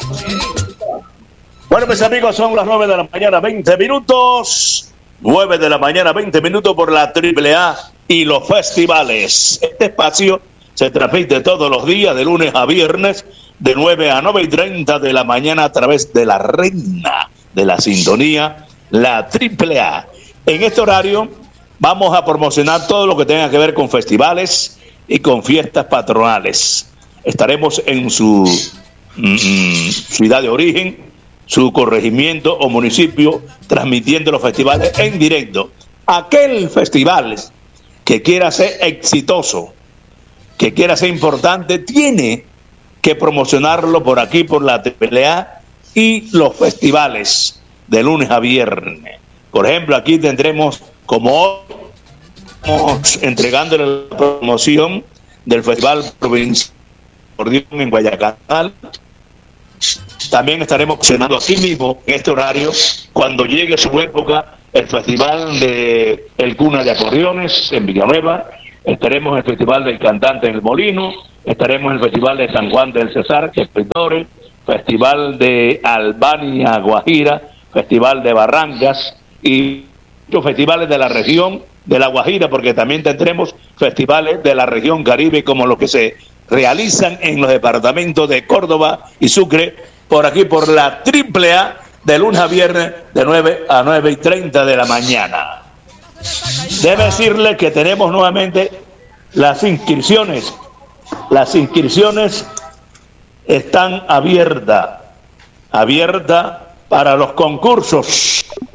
Bueno, mis amigos, son las 9 de la mañana, 20 minutos. 9 de la mañana, 20 minutos por la AAA y los festivales. Este espacio se transmite todos los días, de lunes a viernes, de 9 a 9:30 de la mañana a través de la reina de la sintonía, la AAA. En este horario vamos a promocionar todo lo que tenga que ver con festivales y con fiestas patronales. Estaremos en su ciudad de origen, su corregimiento o municipio, transmitiendo los festivales en directo. Aquel festival que quiera ser exitoso, que quiera ser importante, tiene que promocionarlo por aquí, por la AAA y los festivales de lunes a viernes. Por ejemplo, aquí tendremos, como entregándole la promoción del Festival Provincial en Guayacanal. También estaremos promocionando aquí mismo, en este horario, cuando llegue su época, el Festival de El Cuna de Acordeones en Villanueva. Estaremos en el Festival del Cantante en El Molino. Estaremos en el Festival de San Juan del Cesar, Esplendores, Festival de Albania, Guajira, Festival de Barrancas y muchos festivales de la región de La Guajira, porque también tendremos festivales de la región Caribe, como los que se realizan en los departamentos de Córdoba y Sucre, por aquí por la AAA, de lunes a viernes, de 9 a 9:30 de la mañana. Debe decirle que tenemos nuevamente las inscripciones. Las inscripciones están abiertas para los concursos